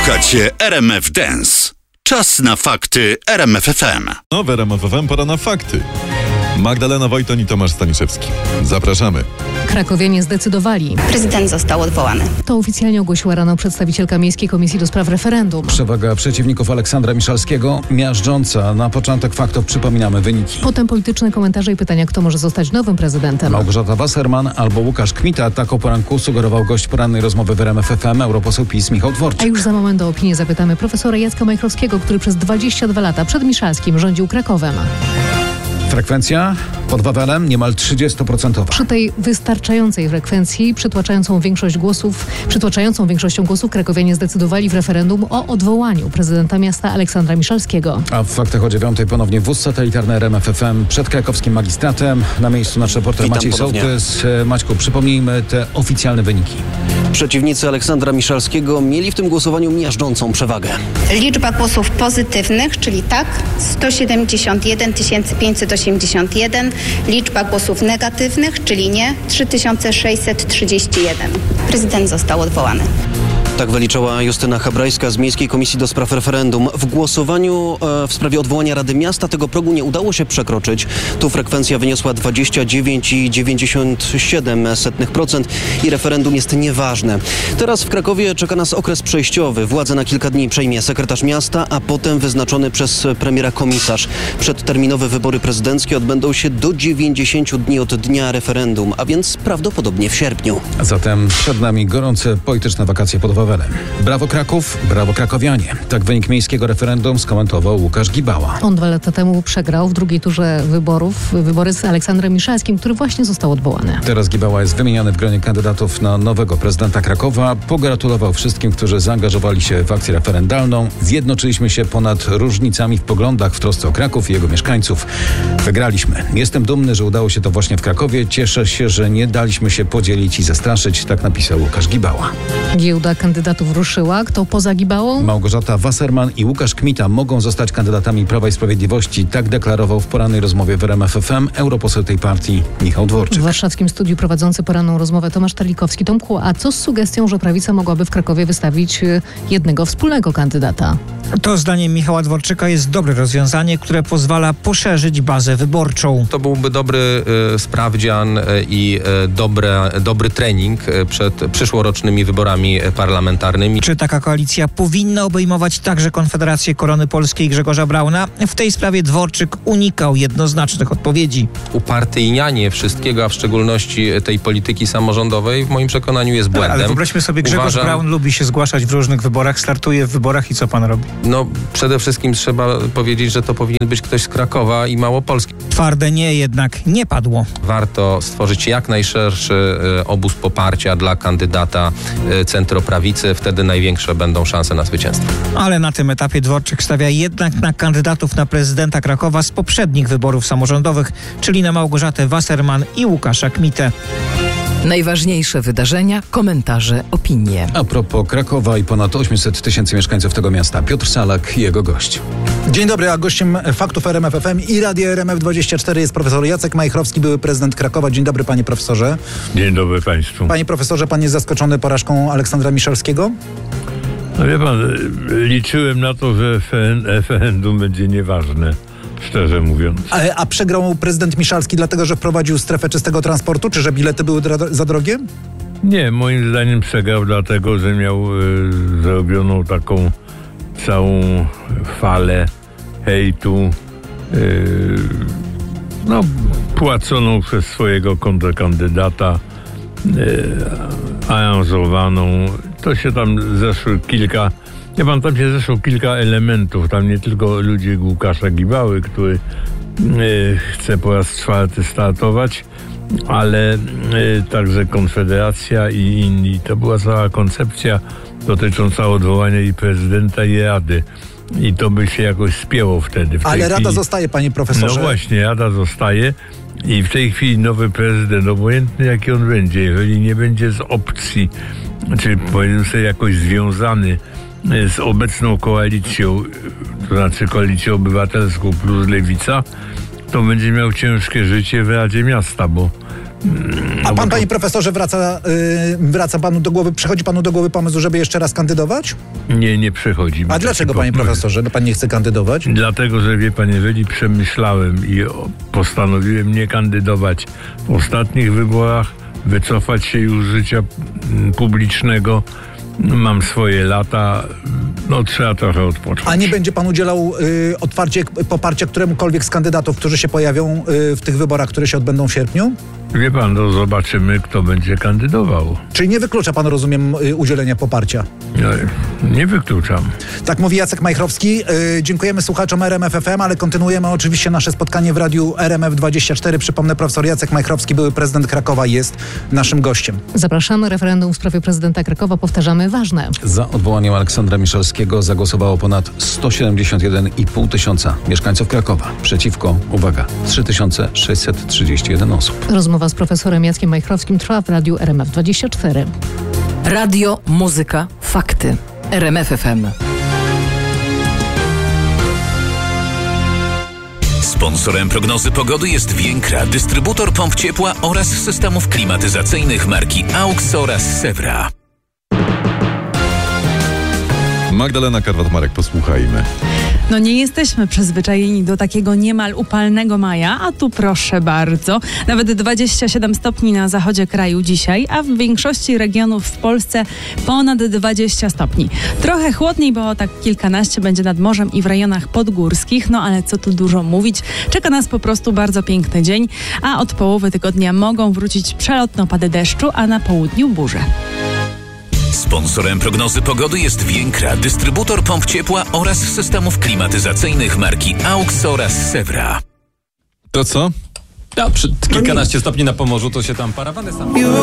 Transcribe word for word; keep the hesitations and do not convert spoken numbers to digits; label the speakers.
Speaker 1: Słuchacie R M F Dance. Czas na fakty R M F F M.
Speaker 2: No, w R M F F M pora na fakty. Magdalena Wojton i Tomasz Staniszewski. Zapraszamy.
Speaker 3: Krakowianie zdecydowali.
Speaker 4: Prezydent został odwołany.
Speaker 3: To oficjalnie ogłosiła rano przedstawicielka Miejskiej Komisji do Spraw Referendum.
Speaker 5: Przewaga przeciwników Aleksandra Miszalskiego miażdżąca. Na początek faktów przypominamy wyniki.
Speaker 3: Potem polityczne komentarze i pytania, kto może zostać nowym prezydentem.
Speaker 5: Małgorzata Wasserman albo Łukasz Kmita. Tak o poranku sugerował gość porannej rozmowy w R M F F M, europoseł PiS Michał Dworczyk.
Speaker 3: A już za moment o opinię zapytamy profesora Jacka Majchrowskiego, który przez dwadzieścia dwa lata przed Miszalskim rządził Krakowem.
Speaker 5: Frekwencja pod Wawelem niemal trzydzieści procent.
Speaker 3: Przy tej wystarczającej frekwencji, przytłaczającą większość głosów, przytłaczającą większością głosów krakowianie zdecydowali w referendum o odwołaniu prezydenta miasta Aleksandra Miszalskiego.
Speaker 5: A w faktach o dziewiątej ponownie wóz satelitarny R M F F M przed krakowskim magistratem. Na miejscu nasz reporter
Speaker 6: Witam
Speaker 5: Maciej
Speaker 6: ponownie.
Speaker 5: Sołtys. Maćku, przypomnijmy te oficjalne wyniki.
Speaker 6: Przeciwnicy Aleksandra Miszalskiego mieli w tym głosowaniu miażdżącą przewagę.
Speaker 4: Liczba głosów pozytywnych, czyli tak, sto siedemdziesiąt jeden tysięcy pięćset osiemdziesiąt jeden. Liczba głosów negatywnych, czyli nie, trzy tysiące sześćset trzydzieści jeden. Prezydent został odwołany.
Speaker 6: Tak wyliczała Justyna Habrajska z Miejskiej Komisji do Spraw Referendum. W głosowaniu e, w sprawie odwołania Rady Miasta tego progu nie udało się przekroczyć. Tu frekwencja wyniosła dwadzieścia dziewięć przecinek dziewięćdziesiąt siedem procent i referendum jest nieważne. Teraz w Krakowie czeka nas okres przejściowy. Władzę na kilka dni przejmie sekretarz miasta, a potem wyznaczony przez premiera komisarz. Przedterminowe wybory prezydenckie odbędą się do dziewięćdziesięciu dni od dnia referendum, a więc prawdopodobnie w sierpniu.
Speaker 5: A zatem przed nami gorące polityczne wakacje pod Wawelem. Brawo Kraków, brawo krakowianie. Tak wynik miejskiego referendum skomentował Łukasz Gibała.
Speaker 3: On dwa lata temu przegrał w drugiej turze wyborów, wybory z Aleksandrem Miszalskim, który właśnie został odwołany.
Speaker 5: Teraz Gibała jest wymieniony w gronie kandydatów na nowego prezydenta Krakowa. Pogratulował wszystkim, którzy zaangażowali się w akcję referendalną. Zjednoczyliśmy się ponad różnicami w poglądach w trosce o Kraków i jego mieszkańców. Wygraliśmy. Jestem dumny, że udało się to właśnie w Krakowie. Cieszę się, że nie daliśmy się podzielić i zastraszyć. Tak napisał Łukasz Gibała.
Speaker 3: Giełda kandydatów ruszyła. Kto poza Gibałą?
Speaker 5: Małgorzata Wasserman i Łukasz Kmita mogą zostać kandydatami Prawa i Sprawiedliwości. Tak deklarował w porannej rozmowie w R M F F M europoseł tej partii Michał Dworczyk.
Speaker 3: W warszawskim studiu prowadzący poranną rozmowę Tomasz Tarlikowski. Tomku, a co z sugestią, że prawica mogłaby w Krakowie wystawić jednego wspólnego kandydata?
Speaker 7: To zdaniem Michała Dworczyka jest dobre rozwiązanie, które pozwala poszerzyć bazę wyborczą.
Speaker 8: To byłby dobry y, sprawdzian y, i y, dobre, dobry trening y, przed przyszłorocznymi wyborami parlamentarnymi.
Speaker 7: Czy taka koalicja powinna obejmować także Konfederację Korony Polskiej Grzegorza Brauna? W tej sprawie Dworczyk unikał jednoznacznych odpowiedzi.
Speaker 8: Upartyjnianie wszystkiego, a w szczególności tej polityki samorządowej, w moim przekonaniu jest błędem.
Speaker 7: Ale wyobraźmy sobie, Grzegorz
Speaker 8: Uważam,
Speaker 7: Braun lubi się zgłaszać w różnych wyborach, startuje w wyborach i co pan robi?
Speaker 8: No, przede wszystkim trzeba powiedzieć, że to powinien być ktoś z Krakowa i Małopolski.
Speaker 7: Twarde nie jednak nie padło.
Speaker 8: Warto stworzyć jak najszerszy y, obóz poparcia dla kandydata y, centroprawicy. Wtedy największe będą szanse na zwycięstwo.
Speaker 7: Ale na tym etapie Dworczyk stawia jednak na kandydatów na prezydenta Krakowa z poprzednich wyborów samorządowych, czyli na Małgorzatę Wasserman i Łukasza Kmitę.
Speaker 9: Najważniejsze wydarzenia, komentarze, opinie.
Speaker 5: A propos Krakowa i ponad osiemset tysięcy mieszkańców tego miasta. Piotr Salak i jego gość.
Speaker 10: Dzień dobry, a gościem faktów R M F F M i Radia R M F dwadzieścia cztery jest profesor Jacek Majchrowski, były prezydent Krakowa. Dzień dobry, panie profesorze.
Speaker 11: Dzień dobry państwu.
Speaker 10: Panie profesorze, pan jest zaskoczony porażką Aleksandra Miszalskiego?
Speaker 11: No wie pan, liczyłem na to, że referendum będzie nieważne, szczerze mówiąc.
Speaker 10: A, a przegrał prezydent Miszalski dlatego, że wprowadził strefę czystego transportu, czy że bilety były dra- za drogie?
Speaker 11: Nie, moim zdaniem przegrał dlatego, że miał y, zrobioną taką całą falę hejtu, y, no płaconą przez swojego kontrkandydata, y, aranżowaną. To się tam zeszło kilka, nie pan, tam się zeszło kilka elementów, tam nie tylko ludzie Łukasza Gibały, który y, chce po raz czwarty startować, ale y, także Konfederacja i inni. To była cała koncepcja dotycząca odwołania i prezydenta i Rady. I to by się jakoś spięło wtedy. W
Speaker 10: ale Rada
Speaker 11: chwili...
Speaker 10: zostaje, panie profesorze.
Speaker 11: No właśnie, Rada zostaje i w tej chwili nowy prezydent, obojętny jaki on będzie, jeżeli nie będzie z opcji, czy powiedzmy sobie jakoś związany z obecną koalicją, to znaczy Koalicją Obywatelską plus Lewica, to będzie miał ciężkie życie w Radzie Miasta, bo
Speaker 10: A pan, to... panie profesorze, wraca, yy, wraca panu do głowy, przychodzi panu do głowy pomysł, żeby jeszcze raz kandydować?
Speaker 11: Nie, nie przychodzi mi.
Speaker 10: A dlaczego, panie profesorze, no pan nie chce kandydować?
Speaker 11: Dlatego, że wie pan, jeżeli przemyślałem i postanowiłem nie kandydować w ostatnich wyborach, wycofać się już z życia publicznego, mam swoje lata, no trzeba trochę odpocząć.
Speaker 10: A nie będzie pan udzielał y, otwarcie poparcia któremukolwiek z kandydatów, którzy się pojawią y, w tych wyborach, które się odbędą w sierpniu?
Speaker 11: Wie pan, no zobaczymy, kto będzie kandydował.
Speaker 10: Czyli nie wyklucza pan, rozumiem, y, udzielenia poparcia?
Speaker 11: No, nie wykluczam.
Speaker 10: Tak mówi Jacek Majchrowski. Y, dziękujemy słuchaczom R M F F M, ale kontynuujemy oczywiście nasze spotkanie w radiu R M F dwadzieścia cztery. Przypomnę, profesor Jacek Majchrowski, były prezydent Krakowa, jest naszym gościem.
Speaker 3: Zapraszamy. Referendum w sprawie prezydenta Krakowa, powtarzamy, ważne.
Speaker 5: Za odwołaniem Aleksandra Miszalskiego zagłosowało ponad sto siedemdziesiąt jeden i pół tysiąca mieszkańców Krakowa. Przeciwko, uwaga, trzy tysiące sześćset trzydzieści jeden osób.
Speaker 3: Rozmowa z profesorem Jackiem Majchrowskim trwa w radiu R M F dwadzieścia cztery.
Speaker 9: Radio, muzyka, fakty. R M F F M.
Speaker 12: Sponsorem prognozy pogody jest Więkra, dystrybutor pomp ciepła oraz systemów klimatyzacyjnych marki AUX oraz Sewra.
Speaker 2: Magdalena Karwat-Marek, posłuchajmy.
Speaker 13: No nie jesteśmy przyzwyczajeni do takiego niemal upalnego maja, a tu proszę bardzo. Nawet dwadzieścia siedem stopni na zachodzie kraju dzisiaj, a w większości regionów w Polsce ponad dwadzieścia stopni. Trochę chłodniej, bo tak kilkanaście będzie nad morzem i w rejonach podgórskich, no ale co tu dużo mówić. Czeka nas po prostu bardzo piękny dzień, a od połowy tygodnia mogą wrócić przelotne opady deszczu, a na południu burze.
Speaker 12: Sponsorem prognozy pogody jest Więkra, dystrybutor pomp ciepła oraz systemów klimatyzacyjnych marki AUX oraz Sewra.
Speaker 2: To co?
Speaker 14: Ja, przy kilkanaście stopni na Pomorzu to się tam parawany sam.